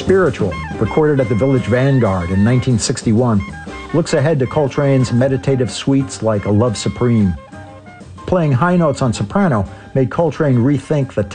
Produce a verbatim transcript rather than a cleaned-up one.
Spiritual, recorded at the Village Vanguard in nineteen sixty-one, looks ahead to Coltrane's meditative suites like A Love Supreme. Playing high notes on soprano made Coltrane rethink the